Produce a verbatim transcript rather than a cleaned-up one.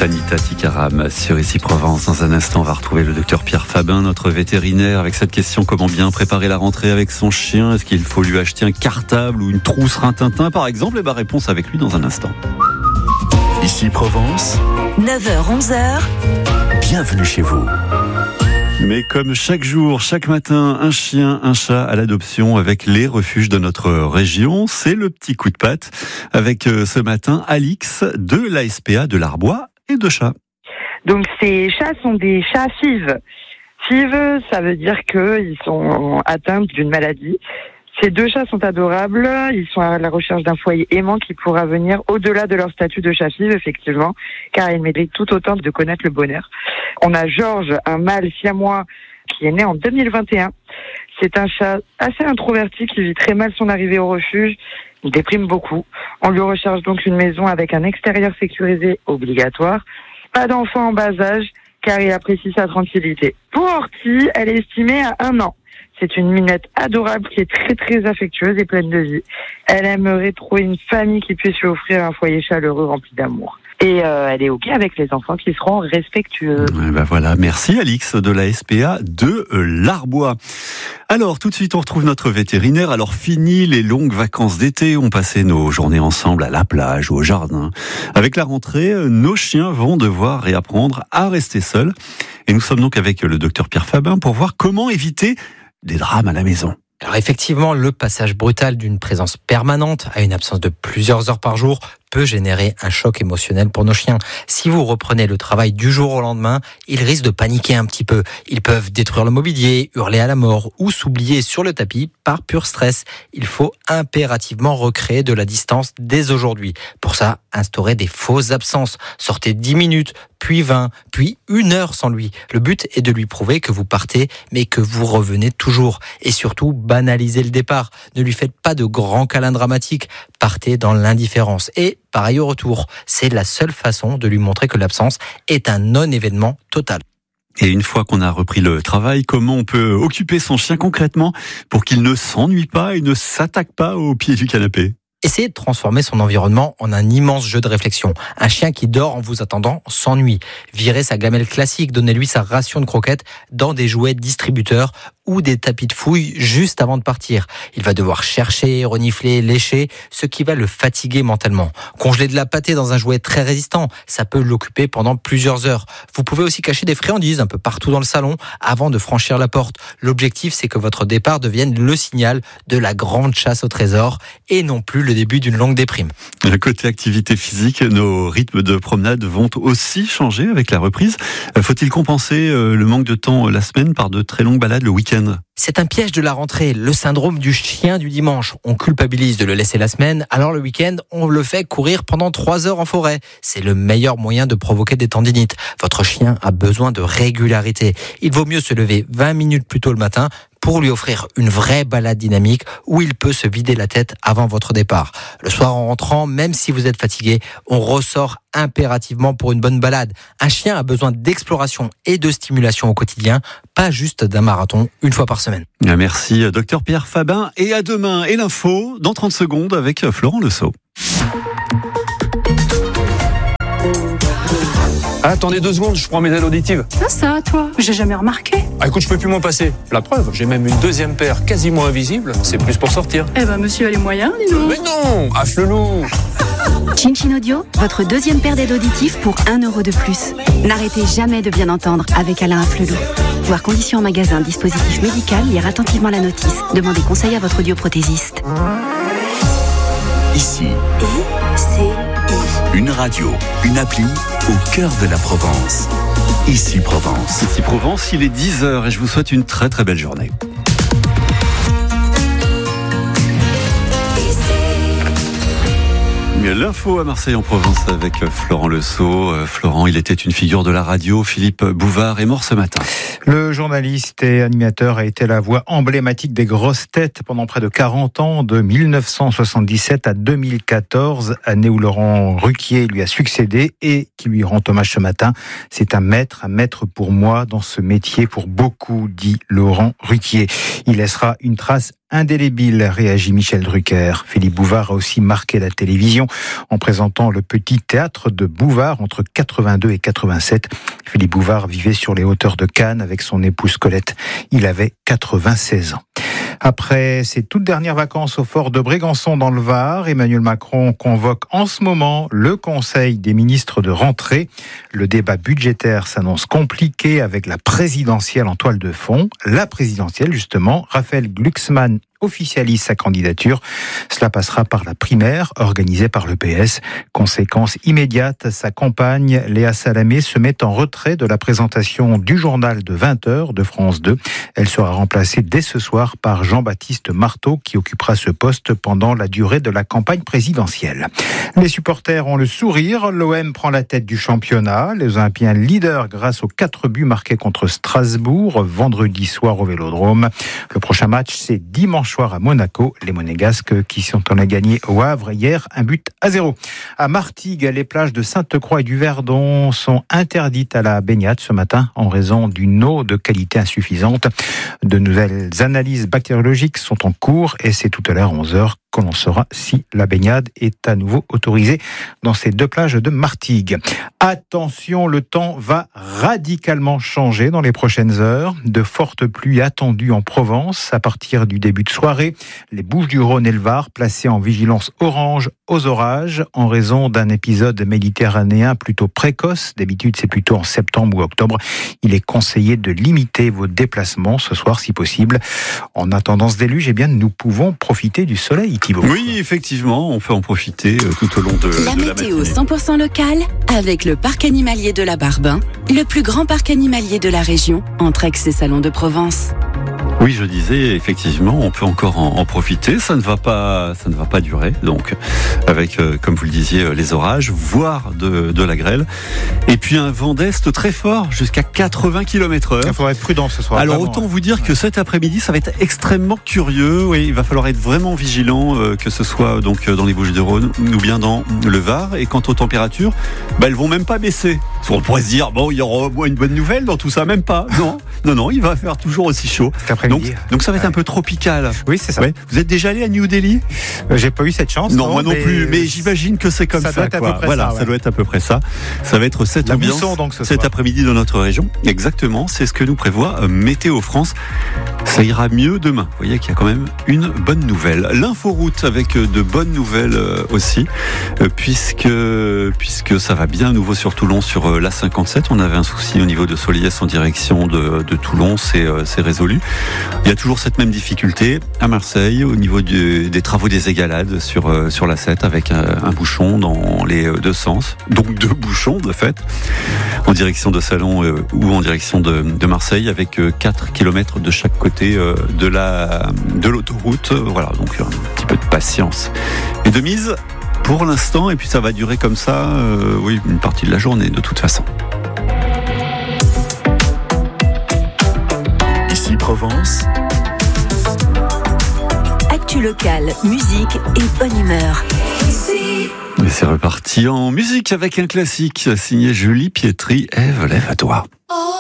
Tanita Tikaram sur Ici Provence. Dans un instant, on va retrouver le docteur Pierre Fabin, notre vétérinaire, avec cette question: comment bien préparer la rentrée avec son chien? Est-ce qu'il faut lui acheter un cartable ou une trousse Rintintin par exemple? Et bah, réponse avec lui dans un instant. Ici Provence, neuf heures onze heures. Bienvenue chez vous. Mais comme chaque jour, chaque matin, un chien, un chat à l'adoption avec les refuges de notre région. C'est le petit coup de patte avec ce matin Alix de l'A S P A de l'Arbois et de chats. Donc ces chats sont des chats F I V. F I V, ça veut dire qu'ils sont atteints d'une maladie. Ces deux chats sont adorables, ils sont à la recherche d'un foyer aimant qui pourra venir au-delà de leur statut de chat F I V, effectivement, car ils méritent tout autant de connaître le bonheur. On a Georges, un mâle siamois qui est né en deux mille vingt et un. C'est un chat assez introverti qui vit très mal son arrivée au refuge. Il déprime beaucoup. On lui recherche donc une maison avec un extérieur sécurisé obligatoire. Pas d'enfant en bas âge, car il apprécie sa tranquillité. Pour Ortie, elle est estimée à un an. C'est une minette adorable qui est très très affectueuse et pleine de vie. Elle aimerait trouver une famille qui puisse lui offrir un foyer chaleureux rempli d'amour. Et euh, elle est OK avec les enfants qui seront respectueux. Ouais, bah voilà, merci Alix de l'A S P A de l'Arbois. Alors tout de suite on retrouve notre vétérinaire. Alors fini les longues vacances d'été, on passait nos journées ensemble à la plage ou au jardin. Avec la rentrée, nos chiens vont devoir réapprendre à rester seuls. Et nous sommes donc avec le docteur Pierre Fabin pour voir comment éviter des drames à la maison. Alors effectivement, le passage brutal d'une présence permanente à une absence de plusieurs heures par jour peut générer un choc émotionnel pour nos chiens. Si vous reprenez le travail du jour au lendemain, ils risquent de paniquer un petit peu. Ils peuvent détruire le mobilier, hurler à la mort ou s'oublier sur le tapis par pur stress. Il faut impérativement recréer de la distance dès aujourd'hui. Pour ça, instaurez des fausses absences. Sortez dix minutes, puis vingt, puis une heure sans lui. Le but est de lui prouver que vous partez, mais que vous revenez toujours. Et surtout, banalisez le départ. Ne lui faites pas de grands câlins dramatiques. Partez dans l'indifférence. Et pareil au retour. C'est la seule façon de lui montrer que l'absence est un non-événement total. Et une fois qu'on a repris le travail, comment on peut occuper son chien concrètement pour qu'il ne s'ennuie pas et ne s'attaque pas au pied du canapé? Essayez de transformer son environnement en un immense jeu de réflexion. Un chien qui dort en vous attendant s'ennuie. Virez sa gamelle classique, donnez-lui sa ration de croquettes dans des jouets distributeurs ou des tapis de fouille juste avant de partir. Il va devoir chercher, renifler, lécher, ce qui va le fatiguer mentalement. Congeler de la pâtée dans un jouet très résistant, ça peut l'occuper pendant plusieurs heures. Vous pouvez aussi cacher des friandises un peu partout dans le salon avant de franchir la porte. L'objectif, c'est que votre départ devienne le signal de la grande chasse au trésor et non plus le début d'une longue déprime. Côté activité physique, nos rythmes de promenade vont aussi changer avec la reprise. Faut-il compenser le manque de temps la semaine par de très longues balades le week-end? C'est un piège de la rentrée, le syndrome du chien du dimanche. On culpabilise de le laisser la semaine, alors le week-end, on le fait courir pendant trois heures en forêt. C'est le meilleur moyen de provoquer des tendinites. Votre chien a besoin de régularité. Il vaut mieux se lever vingt minutes plus tôt le matin pour lui offrir une vraie balade dynamique où il peut se vider la tête avant votre départ. Le soir en rentrant, même si vous êtes fatigué, on ressort impérativement pour une bonne balade. Un chien a besoin d'exploration et de stimulation au quotidien, pas juste d'un marathon une fois par semaine. Merci docteur Pierre Fabin, et à demain. Et l'info dans trente secondes avec Florent Lesault. Ah, attendez deux secondes, je prends mes aides auditives. Ah ça, toi, j'ai jamais remarqué. Ah écoute, je peux plus m'en passer. La preuve, j'ai même une deuxième paire quasiment invisible. C'est plus pour sortir. Eh ben, monsieur a les moyens, dis donc. Mais non, affle-loup. Chin Chin Audio, votre deuxième paire d'aides auditives pour un euro de plus. N'arrêtez jamais de bien entendre avec Alain Afflelou. Voir conditions en magasin, dispositif médical, lire attentivement la notice. Demandez conseil à votre audioprothésiste. Ici, I, C, I. une radio, une appli au cœur de la Provence. Ici Provence. Ici Provence, il est dix heures et je vous souhaite une très très belle journée. L'info à Marseille en Provence avec Florent Lesault. Florent, il était une figure de la radio. Philippe Bouvard est mort ce matin. Le journaliste et animateur a été la voix emblématique des grosses têtes pendant près de quarante ans, de mille neuf cent soixante-dix-sept à deux mille quatorze, année où Laurent Ruquier lui a succédé et qui lui rend hommage ce matin. C'est un maître, un maître pour moi dans ce métier, pour beaucoup, dit Laurent Ruquier. Il laissera une trace indélébile, réagit Michel Drucker. Philippe Bouvard a aussi marqué la télévision en présentant le petit théâtre de Bouvard entre quatre-vingt-deux et quatre-vingt-sept. Philippe Bouvard vivait sur les hauteurs de Cannes avec son épouse Colette. Il avait quatre-vingt-seize ans. Après ses toutes dernières vacances au fort de Brégançon dans le Var, Emmanuel Macron convoque en ce moment le Conseil des ministres de rentrée. Le débat budgétaire s'annonce compliqué avec la présidentielle en toile de fond. La présidentielle, justement, Raphaël Glucksmann officialise sa candidature. Cela passera par la primaire organisée par l'E P S. Conséquence immédiate, sa compagne Léa Salamé se met en retrait de la présentation du journal de vingt heures de France deux. Elle sera remplacée dès ce soir par Jean-Baptiste Marteau qui occupera ce poste pendant la durée de la campagne présidentielle. Les supporters ont le sourire. L'O M prend la tête du championnat. Les Olympiens leaders grâce aux quatre buts marqués contre Strasbourg vendredi soir au Vélodrome. Le prochain match, c'est dimanche soir à Monaco. Les Monégasques qui sont en a gagné au Havre hier, un but à zéro. À Martigues, les plages de Sainte-Croix et du Verdon sont interdites à la baignade ce matin en raison d'une eau de qualité insuffisante. De nouvelles analyses bactériologiques sont en cours et c'est tout à l'heure onze heures que l'on saura si la baignade est à nouveau autorisée dans ces deux plages de Martigues. Attention, le temps va radicalement changer dans les prochaines heures. De fortes pluies attendues en Provence à partir du début de soirée. Les Bouches-du-Rhône et le Var placés en vigilance orange aux orages en raison d'un épisode méditerranéen plutôt précoce. D'habitude, c'est plutôt en septembre ou octobre. Il est conseillé de limiter vos déplacements ce soir si possible. En attendant ce déluge, eh bien, nous pouvons profiter du soleil, Thibaut. Oui, effectivement, on peut en profiter tout au long de, la de la météo matinée. cent pour cent locale avec le parc animalier de la Barbin, le plus grand parc animalier de la région, entre Aix et Salon de Provence. Oui, je disais, effectivement, on peut encore en, en profiter. Ça ne va pas, ça ne va pas durer. Donc, avec, euh, comme vous le disiez, les orages, voire de, de la grêle. Et puis un vent d'est très fort, jusqu'à quatre-vingts kilomètres heure. Il faudra être prudent ce soir. Alors, vraiment. autant vous dire que cet après-midi, ça va être extrêmement curieux. Oui, il va falloir être vraiment vigilant, euh, que ce soit donc dans les Bouches-du-Rhône ou bien dans le Var. Et quant aux températures, bah, elles vont même pas baisser. On pourrait se dire, bon, il y aura au moins une bonne nouvelle dans tout ça, même pas. Non, non, non, il va faire toujours aussi chaud. Donc, donc ça va être un peu tropical. Oui, c'est ça. Ouais. Vous êtes déjà allé à New Delhi ? Euh, J'ai pas eu cette chance. Non, non moi non mais plus. Mais j'imagine que c'est comme ça. Ça doit être à quoi. peu près voilà, ça, ouais. ça doit être à peu près ça. Ça va être cette La ambiance mousson, donc, ce cet soir. après-midi dans notre région. Exactement. C'est ce que nous prévoit euh, Météo France. Ça ira mieux demain. Vous voyez qu'il y a quand même une bonne nouvelle. L'inforoute avec de bonnes nouvelles euh, aussi, euh, puisque puisque ça va bien à nouveau sur Toulon sur euh, l'A cinquante-sept. On avait un souci au niveau de Soliès en direction de, de Toulon. C'est euh, c'est résolu. Il y a toujours cette même difficulté à Marseille au niveau du, des travaux des égalades sur euh, sur l'A sept avec un, un bouchon dans les deux sens. Donc deux bouchons de fait en direction de Salon euh, ou en direction de, de Marseille avec euh, quatre kilomètres de chaque côté euh, de la de l'autoroute. Voilà, donc un petit peu de patience et de mise pour l'instant, et puis ça va durer comme ça euh, oui, une partie de la journée de toute façon. Ici Provence. Actu locale, musique et bonne humeur. Et c'est reparti en musique avec un classique signé Julie Pietri. Ève, lève à toi.